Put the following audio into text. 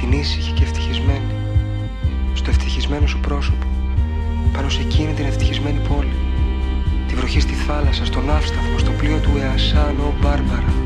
την ήσυχη και ευτυχισμένη, στο ευτυχισμένο σου πρόσωπο, πάνω σε εκείνη την ευτυχισμένη πόλη, τη βροχή στη θάλασσα, στον ναύσταθμο, στο πλοίο του Εασάνο Μπάρμπαρα.